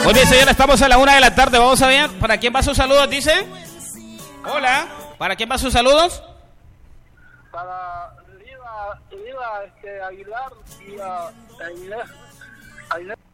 Oye, señora, estamos a la 1 de la tarde. Vamos a ver, ¿para quién va sus saludos? Dice. Hola, ¿para quién va sus saludos? Para Lida Aguilar y a Inés